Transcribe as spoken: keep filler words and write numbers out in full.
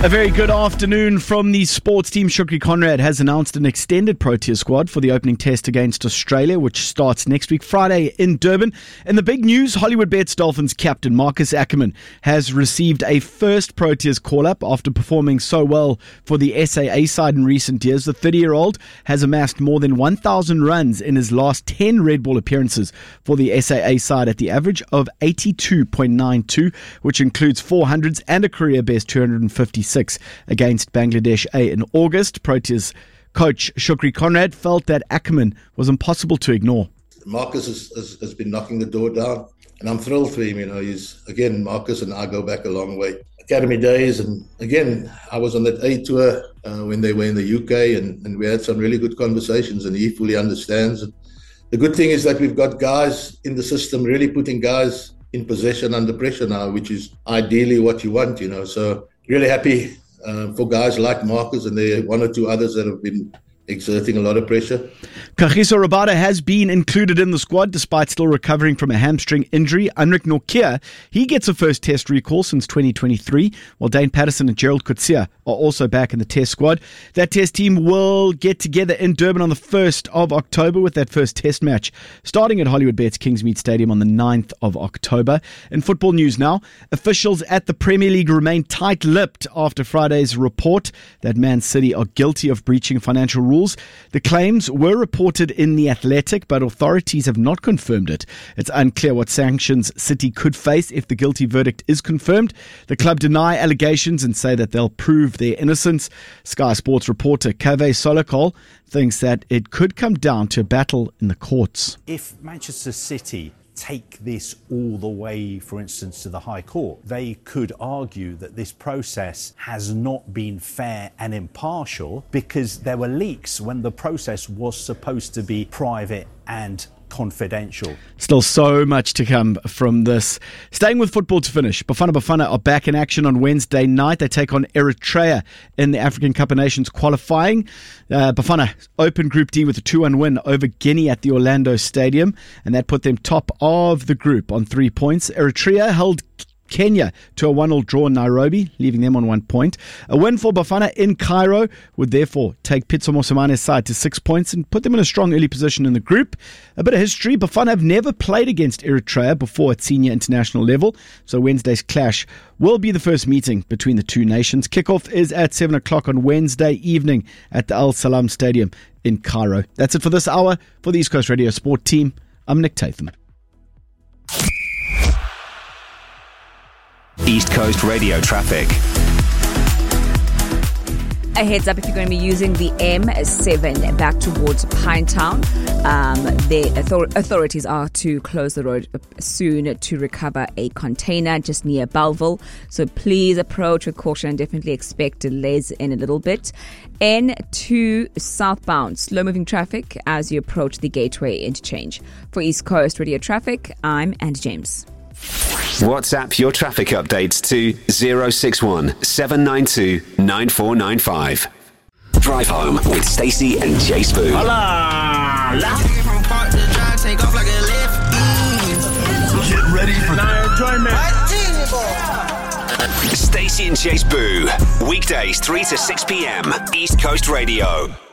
A very good afternoon from the sports team. Shukri Conrad has announced an extended Proteas squad for the opening test against Australia, which starts next week, Friday in Durban. And the big news, Hollywoodbets Dolphins captain Marcus Ackerman has received a first Proteas call-up after performing so well for the S A A side in recent years. The thirty-year-old has amassed more than one thousand runs in his last ten Red Ball appearances for the S A A side at the average of eighty-two point nine two, which includes four hundreds and a career best two hundred fifty-six against Bangladesh A in August. Proteas coach Shukri Conrad felt that Ackerman was impossible to ignore. Marcus has, has, has been knocking the door down, and I'm thrilled for him. You know, he's again, Marcus and I go back a long way. Academy days, and again, I was on that A tour uh, when they were in the U K, and, and we had some really good conversations, and he fully understands it. The good thing is that we've got guys in the system really putting guys in possession under pressure now, which is ideally what you want, you know. So really happy uh, for guys like Marcus, and there are one or two others that have been exerting a lot of pressure. Kagiso Rabada has been included in the squad despite still recovering from a hamstring injury. Anrik Nortje, he gets a first test recall since twenty twenty-three, while Dane Patterson and Gerald Coetzee are also back in the test squad. That test team will get together in Durban on the first of October with that first test match starting at Hollywoodbets Kingsmead Stadium on the ninth of October. In football news now, officials at the Premier League remain tight-lipped after Friday's report that Man City are guilty of breaching financial rules. The claims were reported in The Athletic, but authorities have not confirmed it. It's unclear what sanctions City could face if the guilty verdict is confirmed. The club deny allegations and say that they'll prove their innocence. Sky Sports reporter Kave Solokol thinks that it could come down to a battle in the courts. If Manchester City take this all the way, for instance, to the High Court, they could argue that this process has not been fair and impartial because there were leaks when the process was supposed to be private and confidential. Still so much to come from this. Staying with football to finish, Bafana Bafana are back in action on Wednesday night. They take on Eritrea in the African Cup of Nations qualifying. Uh, Bafana opened Group D with a two one win over Guinea at the Orlando Stadium, and that put them top of the group on three points. Eritrea held Kenya to a one all draw in Nairobi, leaving them on one point. A win for Bafana in Cairo would therefore take Pitso Mosemane's side to six points and put them in a strong early position in the group. A bit of history, Bafana have never played against Eritrea before at senior international level, so Wednesday's clash will be the first meeting between the two nations. Kickoff is at seven o'clock on Wednesday evening at the Al Salam Stadium in Cairo. That's it for this hour. For the East Coast Radio Sport team, I'm Nick Tatham. East Coast Radio traffic. A heads up if you're going to be using the M seven back towards Pinetown. Um, the author- authorities are to close the road soon to recover a container just near Belleville. So please approach with caution and definitely expect delays in a little bit. N two southbound, slow-moving traffic as you approach the Gateway interchange. For East Coast Radio traffic, I'm Andy James. WhatsApp your traffic updates to zero six one seven nine two nine four nine five. Drive home with Stacey and Chase Boo. Hola! Get ready for the enjoyment. Stacey and Chase Boo. Weekdays three to six p.m. East Coast Radio.